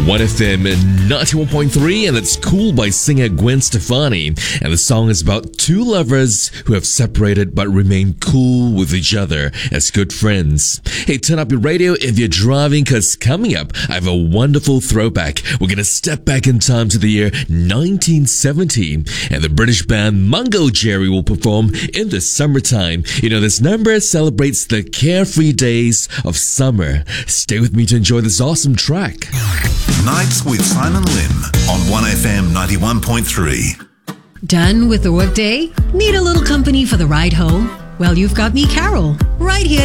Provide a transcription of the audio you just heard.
1FM 91.3, and it's Cool by singer Gwen Stefani. And the song is about two lovers who have separated but remain cool with each other as good friends. Hey, turn up your radio if you're driving, because coming up, I have a wonderful throwback. We're going to step back in time to the year 1970, and the British band Mungo Jerry will perform in the summertime. You know, this number celebrates the carefree days of summer. Stay with me to enjoy this awesome track. Nights with Simon Lim on 1FM 91.3. Done with the workday? Need a little company for the ride home? Well, you've got me, Carol, right here